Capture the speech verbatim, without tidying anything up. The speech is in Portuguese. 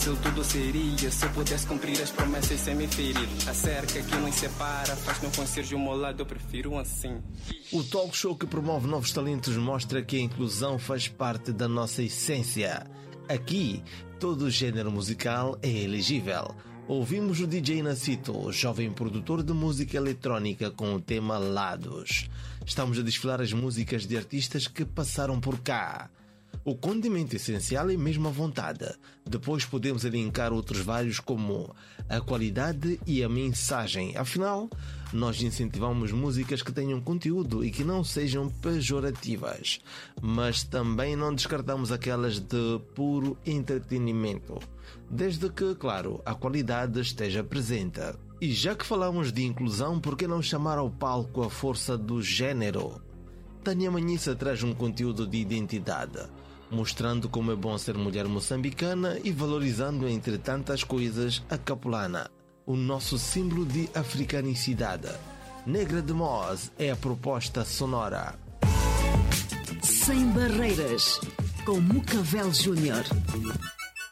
fácil tudo seria se eu pudesse cumprir as promessas sem me ferir. A cerca que nos separa faz meu conselho de um lado, eu prefiro assim. O talk show que promove novos talentos mostra que a inclusão faz parte da nossa essência. Aqui, todo o gênero musical é elegível. Ouvimos o D J Nacito, jovem produtor de música eletrónica, com o tema Lados. Estamos a desfilar as músicas de artistas que passaram por cá. O condimento essencial é mesmo a vontade. Depois podemos elencar outros vários, como a qualidade e a mensagem. Afinal, nós incentivamos músicas que tenham conteúdo e que não sejam pejorativas. Mas também não descartamos aquelas de puro entretenimento. Desde que, claro, a qualidade esteja presente. E já que falamos de inclusão, por que não chamar ao palco a força do gênero? Tânia Manhissa traz um conteúdo de identidade, mostrando como é bom ser mulher moçambicana e valorizando, entre tantas coisas, a capulana, o nosso símbolo de africanicidade. Negra de Moz é a proposta sonora. Sem Barreiras, com Mucavel Júnior.